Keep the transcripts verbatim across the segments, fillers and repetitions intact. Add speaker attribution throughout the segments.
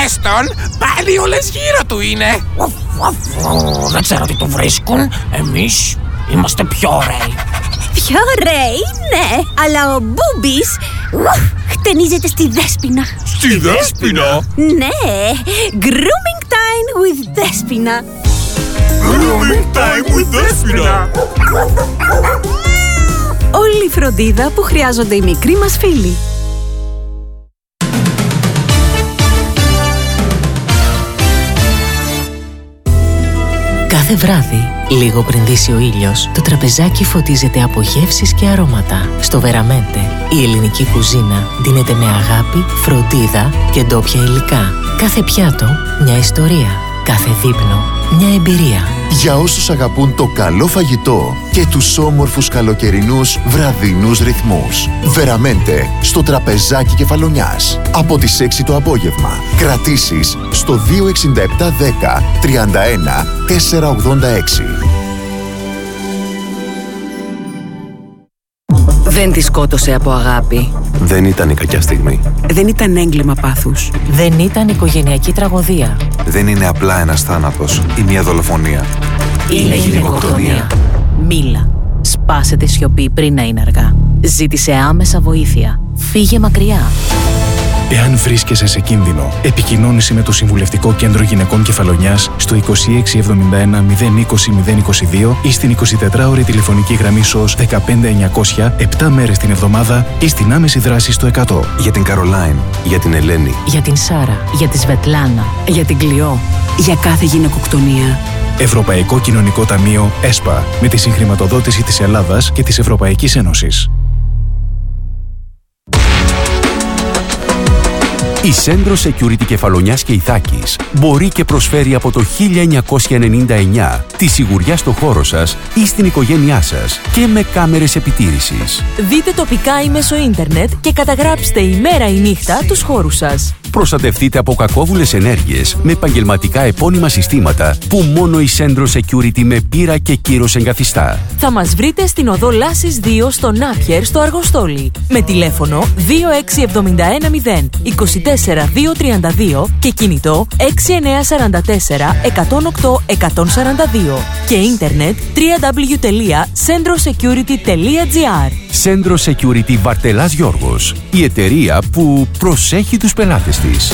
Speaker 1: τον, πάλι όλες γύρω του είναι.
Speaker 2: Δεν ξέρω τι του βρίσκουν. Εμείς είμαστε πιο ωραίοι.
Speaker 3: Πιο ωραίοι, ναι. Αλλά ο Μπούμπης χτενίζεται στη Δέσποινα.
Speaker 1: Στη Δέσποινα?
Speaker 3: Ναι. Grooming time with Δέσποινα.
Speaker 1: Grooming time with Δέσποινα.
Speaker 3: Όλη η φροντίδα που χρειάζονται οι μικροί μας φίλοι.
Speaker 4: Κάθε βράδυ, λίγο πριν δύσει ο ήλιος, το τραπεζάκι φωτίζεται από γεύσεις και αρώματα. Στο Βεραμέντε, η ελληνική κουζίνα δίνεται με αγάπη, φροντίδα και ντόπια υλικά. Κάθε πιάτο, μια ιστορία. Κάθε δείπνο, μια εμπειρία.
Speaker 5: Για όσους αγαπούν το καλό φαγητό και τους όμορφους καλοκαιρινούς βραδινούς ρυθμούς. Βεραμέντε, στο τραπεζάκι Κεφαλονιάς. Από τις έξι το απόγευμα. Κρατήσεις στο δύο εξήντα επτά δέκα τριάντα ένα τετρακόσια ογδόντα έξι.
Speaker 6: Δεν τη σκότωσε από αγάπη.
Speaker 7: Δεν ήταν η κακιά στιγμή.
Speaker 6: Δεν ήταν έγκλημα πάθους.
Speaker 4: Δεν ήταν οικογενειακή τραγωδία.
Speaker 7: Δεν είναι απλά ένας θάνατος ή μια δολοφονία.
Speaker 4: Είναι γυναικοκτονία. Μίλα. Σπάσε τη σιωπή πριν να είναι αργά. Ζήτησε άμεσα βοήθεια. Φύγε μακριά.
Speaker 8: Εάν βρίσκεσαι σε κίνδυνο, επικοινώνησε με το Συμβουλευτικό Κέντρο Γυναικών Κεφαλονιάς στο είκοσι έξι εβδομήντα ένα μηδέν είκοσι μηδέν είκοσι δύο ή στην εικοσιτετράωρη τηλεφωνική γραμμή ΣΟΣ δεκαπέντε εννιακόσια επτά μέρες την εβδομάδα ή στην άμεση δράση στο εκατό.
Speaker 7: Για την Καρολάιν, για την Ελένη,
Speaker 4: για την Σάρα, για τη Σβετλάνα,
Speaker 6: για την Κλειό, για κάθε γυναικοκτονία.
Speaker 8: Ευρωπαϊκό Κοινωνικό Ταμείο ΕΣΠΑ, με τη συγχρηματοδότηση της Ελλάδας και της Ευρωπαϊκής Ένωσης.
Speaker 9: Η Centro Security Κεφαλονιάς και Ιθάκης μπορεί και προσφέρει από το χίλια εννιακόσια ενενήντα εννιά τη σιγουριά στο χώρο σας ή στην οικογένειά σας και με κάμερες επιτήρησης.
Speaker 10: Δείτε τοπικά ή μέσω ίντερνετ και καταγράψτε ημέρα ή νύχτα τους χώρους σας.
Speaker 9: Προστατευτείτε από κακόβουλες ενέργειες με επαγγελματικά επώνυμα συστήματα που μόνο η Centro Security με πείρα και κύρος εγκαθιστά.
Speaker 10: Θα μας βρείτε στην οδό Λάσης δύο στο Νάπιερ στο Αργοστόλι με τηλέφωνο δύο έξι εβδομήντα ένα μηδέν είκοσι τέσσερα δύο τριάντα δύο και κινητό έξι εννιά τέσσερα τέσσερα εκατόν οκτώ εκατόν σαράντα δύο και ίντερνετ double-u double-u double-u τελεία centrosecurity τελεία gr.
Speaker 9: Centro Security Βαρτελάς Γιώργος, η εταιρεία που προσέχει τους πελάτες της.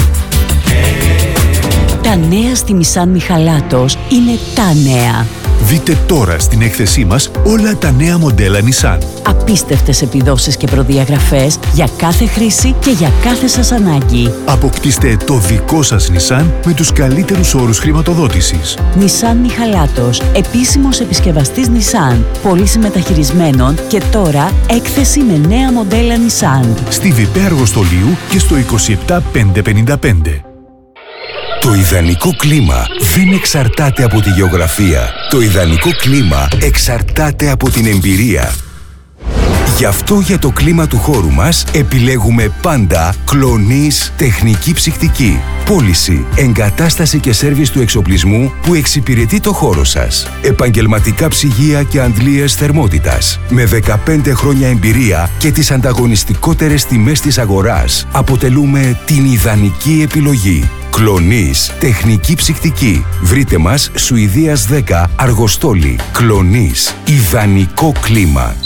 Speaker 11: Τα νέα στη Nissan Μιχαλάτος είναι τα νέα.
Speaker 12: Δείτε τώρα στην έκθεσή μας όλα τα νέα μοντέλα Nissan.
Speaker 11: Απίστευτες επιδόσεις και προδιαγραφές για κάθε χρήση και για κάθε σας ανάγκη.
Speaker 12: Αποκτήστε το δικό σας Nissan με τους καλύτερους όρους χρηματοδότησης.
Speaker 11: Nissan Μιχαλάτος, επίσημος επισκευαστής Nissan. Πώληση μεταχειρισμένων και τώρα έκθεση με νέα μοντέλα Nissan.
Speaker 12: Στη Βιπέ Αργοστολίου και στο είκοσι επτά πεντακόσια πενήντα πέντε.
Speaker 13: Το ιδανικό κλίμα δεν εξαρτάται από τη γεωγραφία. Το ιδανικό κλίμα εξαρτάται από την εμπειρία. Γι' αυτό για το κλίμα του χώρου μας επιλέγουμε πάντα Κλονίς Τεχνική Ψυκτική. Πώληση, εγκατάσταση και σέρβις του εξοπλισμού που εξυπηρετεί το χώρο σας. Επαγγελματικά ψυγεία και αντλίες θερμότητας. Με δεκαπέντε χρόνια εμπειρία και τις ανταγωνιστικότερες τιμές της αγοράς, αποτελούμε την ιδανική επιλογή. Κλονίς Τεχνική Ψυκτική. Βρείτε μας Σουηδίας δέκα Αργοστόλι. Κλονίς. Ιδανικό κλίμα.